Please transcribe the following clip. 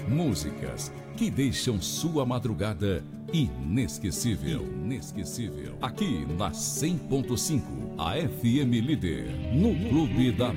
Músicas que deixam sua madrugada inesquecível. Inesquecível. Aqui na 100.5, a FM Líder, no Clube da